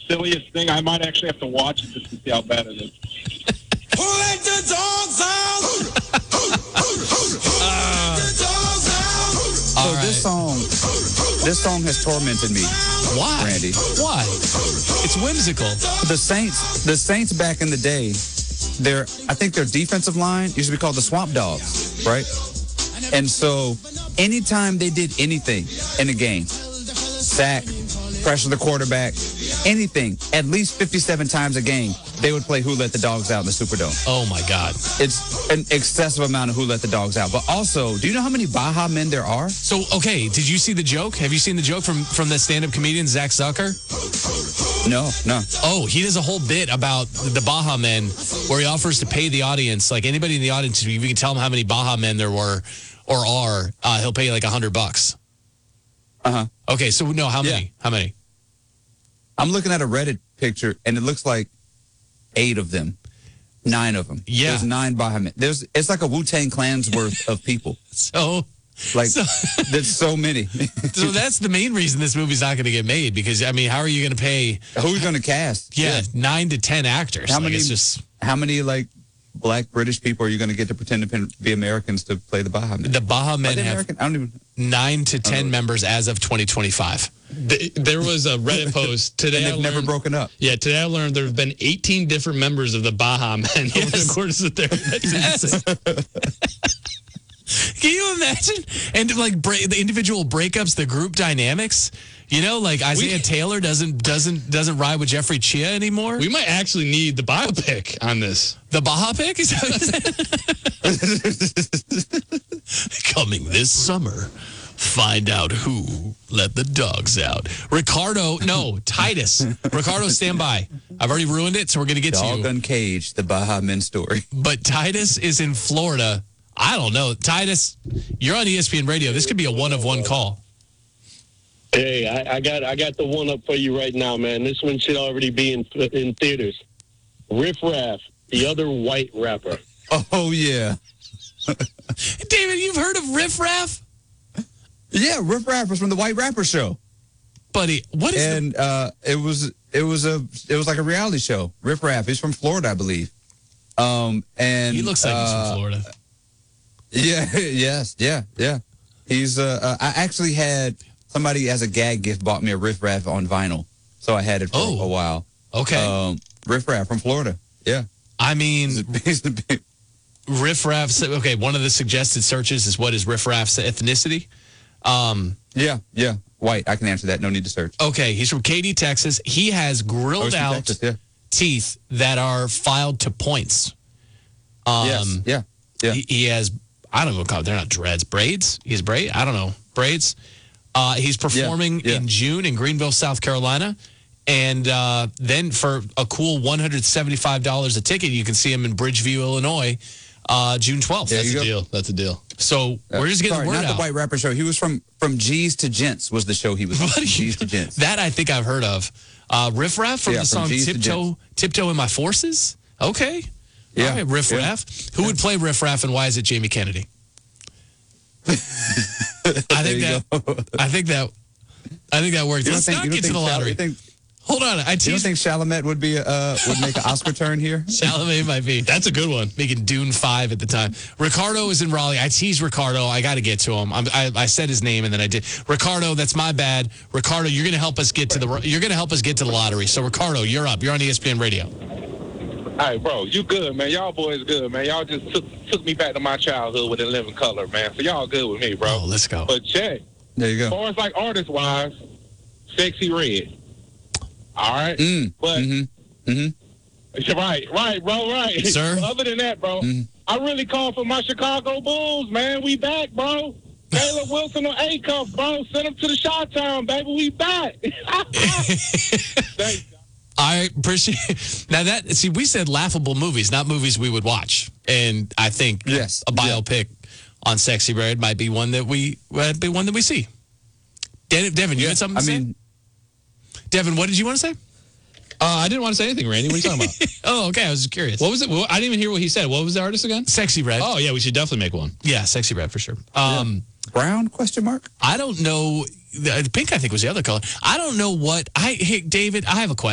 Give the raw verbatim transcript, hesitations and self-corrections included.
silliest thing. I might actually have to watch it just to see how bad it is. Who let the dogs out? Uh, so right. this song, this song has tormented me. Why, Randy? Why? It's whimsical. The Saints, the Saints back in the day, their I think their defensive line used to be called the Swamp Dogs, right? And so, anytime they did anything in a game, sack, pressure the quarterback, anything, at least fifty-seven times a game, they would play Who Let the Dogs Out in the Superdome. Oh, my God. It's an excessive amount of Who Let the Dogs Out. But also, do you know how many Baja men there are? So, okay, did you see the joke? Have you seen the joke from, from the stand-up comedian, Zach Zucker? No, no. Oh, he does a whole bit about the Baja men where he offers to pay the audience, like anybody in the audience, if you can tell him how many Baja men there were or are, uh, he'll pay you like a hundred bucks. Uh-huh. Okay, so no, how many? Yeah. How many? I'm looking at a Reddit picture, and it looks like eight of them. Nine of them. Yeah. There's nine Baja men. There's, it's like a Wu-Tang Clan's worth of people. So... Like, so, there's so many. So that's the main reason this movie's not going to get made, because, I mean, how are you going to pay... Who's going to cast? Yeah, yeah, nine to ten actors. How like, many, it's just... how many, like, black British people are you going to get to pretend to be Americans to play the Baja men? The Baja men have American? I don't even... nine to ten members as of twenty twenty-five. The, there was a Reddit post today. And they've I learned, never broken up. Yeah, today I learned there have been eighteen different members of the Baja Men yes. over the course of their... Yes. Can you imagine? And like break, the individual breakups, the group dynamics. You know, like Isaiah we, Taylor doesn't doesn't doesn't ride with Jeffrey Chia anymore. We might actually need the biopic on this. The Baja pick is coming this summer. Find out who let the dogs out. Ricardo, no, Titus. Ricardo, stand by. I've already ruined it, so we're gonna get Dog to you. Dog Uncaged, the Baja Men story. But Titus is in Florida. I don't know. Titus, you're on E S P N Radio. This could be a one-of-one call. Hey, I, I got I got the one up for you right now, man. This one should already be in in theaters. Riff Raff, the other white rapper. Oh, yeah. David, you've heard of Riff Raff? Yeah, Riff Raff was from the White Rapper Show. Buddy, what is And the... uh, it was it was a it was like a reality show. Riff Raff, he's from Florida, I believe. Um, and He looks like uh, he's from Florida. Yeah, yes, yeah, yeah. He's, uh, uh, I actually had somebody as a gag gift bought me a Riff Raff on vinyl. So I had it for oh, a while. Okay. Um, Riff Raff from Florida. Yeah. I mean, he's the big... Riff Raff's, okay, one of the suggested searches is what is Riff Raff's ethnicity? Um, yeah, yeah. White. I can answer that. No need to search. Okay. He's from Katy, Texas. He has grilled oh, out Texas, yeah. teeth that are filed to points. Um, yes, yeah, yeah. He, he has... I don't know what call it. They're not dreads. Braids? He's braid? I don't know. Braids. Uh, he's performing yeah, yeah. in June in Greenville, South Carolina. And uh, then for a cool one hundred seventy-five dollars a ticket, you can see him in Bridgeview, Illinois, uh, June twelfth. That's a go. deal. That's a deal. So uh, we're just getting sorry, the word not out. the White Rapper Show. He was from, from G's to Gents was the show he was on. G's to Gents. That I think I've heard of. Uh, Riff Raff from yeah, the from song G's Tiptoe, Tiptoe in My Forces? Okay. Yeah. All right, Riff yeah. Raff. Who yeah. would play Riff Raff, and why is it Jamie Kennedy? I think that I think that I think that works. Let's think, not get to the lottery. Think, Hold on, I you teased. don't think Chalamet would be uh would make an Oscar turn here? Chalamet might be. That's a good one. Making Dune five at the time. Ricardo is in Raleigh. I teased Ricardo. I got to get to him. I'm, I I said his name and then I did. Ricardo, that's my bad. Ricardo, you're gonna help us get to the. You're gonna help us get to the lottery. So Ricardo, you're up. You're on E S P N Radio. All right, bro, you good, man. Y'all boys good, man. Y'all just took took me back to my childhood with the living color, man. So y'all good with me, bro. Oh, let's go. But check. There you go. As far as like artist-wise, Sexy Red. All right? Mm. But, mm-hmm. Mm-hmm. right, right, bro, right. Sir? Other than that, bro, mm-hmm. I really call for my Chicago Bulls, man. We back, bro. Caleb Wilson on A-Cup, bro. Send him to the Chi-Town, baby. We back. Thanks. I appreciate now that see we said laughable movies, not movies we would watch, and I think yes, a biopic yeah. on Sexy Red might be one that we might be one that we see. De- Devin, you yeah, had something I to mean, say? Devin, what did you want to say? Uh, I didn't want to say anything, Randy. What are you talking about? Oh, okay. I was just curious. What was it? Well, I didn't even hear what he said. What was the artist again? Sexy Red. Oh, yeah. We should definitely make one. Yeah, Sexy Red for sure. Um, yeah. Brown? Question mark. I don't know. The pink, I think, was the other color. I don't know what. I hey, David. I have a question.